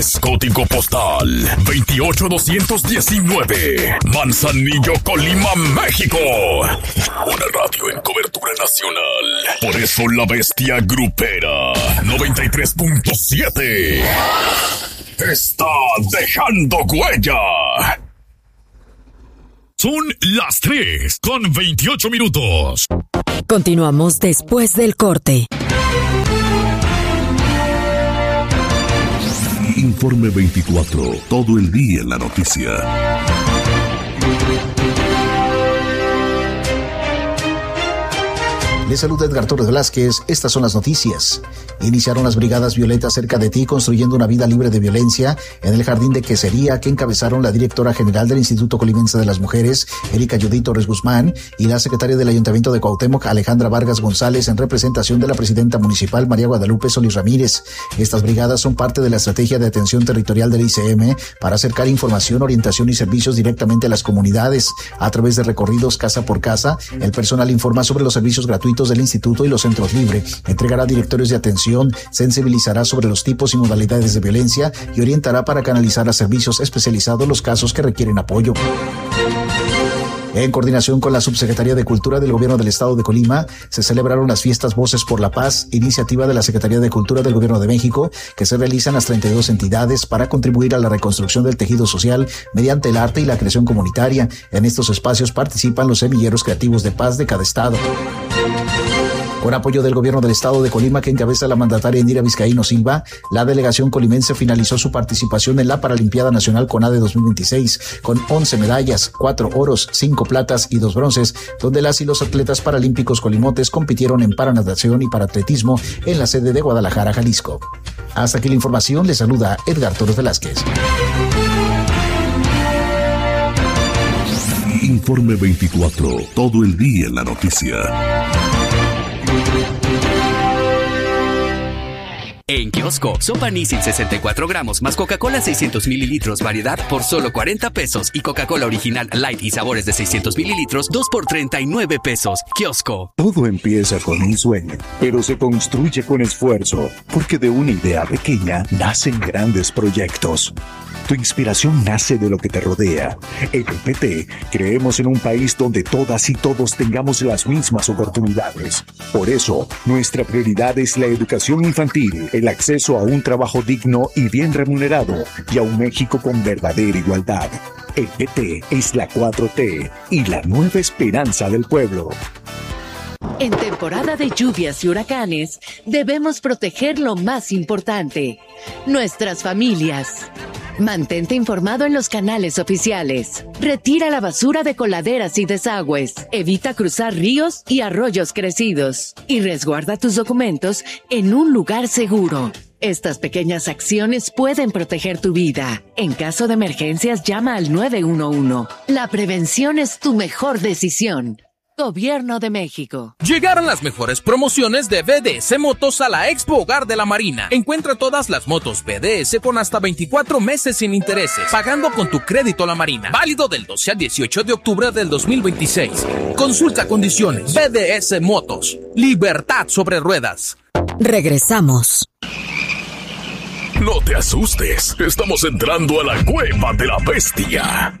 Código postal 28219, Manzanillo, Colima, México. Una radio en cobertura nacional. Por eso la bestia grupera 93.7 está dejando huella. Son las 3:28. Continuamos después del corte. Informe 24, todo el día en la noticia. Les saluda Edgar Torres Velázquez. Estas son las noticias. Iniciaron las brigadas violetas cerca de ti, construyendo una vida libre de violencia en el jardín de quesería que encabezaron la directora general del Instituto Colimense de las Mujeres, Erika Judith Torres Guzmán, y la secretaria del Ayuntamiento de Cuauhtémoc, Alejandra Vargas González, en representación de la presidenta municipal, María Guadalupe Solís Ramírez. Estas brigadas son parte de la estrategia de atención territorial del ICM para acercar información, orientación y servicios directamente a las comunidades. A través de recorridos casa por casa, el personal informa sobre los servicios gratuitos del instituto y los centros libre, entregará directorios de atención, sensibilizará sobre los tipos y modalidades de violencia y orientará para canalizar a servicios especializados los casos que requieren apoyo. En coordinación con la Subsecretaría de Cultura del Gobierno del Estado de Colima, se celebraron las fiestas Voces por la Paz, iniciativa de la Secretaría de Cultura del Gobierno de México, que se realizan las 32 entidades para contribuir a la reconstrucción del tejido social mediante el arte y la creación comunitaria. En estos espacios participan los semilleros creativos de paz de cada estado. Con apoyo del Gobierno del Estado de Colima, que encabeza la mandataria Indira Vizcaíno Silva, la delegación colimense finalizó su participación en la Paralimpiada Nacional CONADE 2026, con 11 medallas, 4 oros, 5 platas y 2 bronces, donde las y los atletas paralímpicos colimotes compitieron en paranatación y paratletismo en la sede de Guadalajara, Jalisco. Hasta aquí la información, les saluda Edgar Torres Velázquez. Informe 24, todo el día en la noticia. En Kiosco, sopa Nissin 64 gramos más Coca-Cola 600 mililitros variedad por solo 40 pesos y Coca-Cola original light y sabores de 600 mililitros 2 por 39 pesos. Kiosco. Todo empieza con un sueño, pero se construye con esfuerzo, porque de una idea pequeña nacen grandes proyectos. Tu inspiración nace de lo que te rodea. En el PT creemos en un país donde todas y todos tengamos las mismas oportunidades. Por eso, nuestra prioridad es la educación infantil, el acceso a un trabajo digno y bien remunerado y a un México con verdadera igualdad. El PT es la 4T y la nueva esperanza del pueblo. En temporada de lluvias y huracanes, debemos proteger lo más importante, nuestras familias. Mantente informado en los canales oficiales. Retira la basura de coladeras y desagües. Evita cruzar ríos y arroyos crecidos. Y resguarda tus documentos en un lugar seguro. Estas pequeñas acciones pueden proteger tu vida. En caso de emergencias, llama al 911. La prevención es tu mejor decisión. Gobierno de México. Llegaron las mejores promociones de BDS Motos a la Expo Hogar de la Marina. Encuentra todas las motos BDS con hasta 24 meses sin intereses, pagando con tu crédito La Marina. Válido del 12 al 18 de octubre del 2026. Consulta condiciones. BDS Motos. Libertad sobre ruedas. Regresamos. No te asustes, estamos entrando a la cueva de la bestia.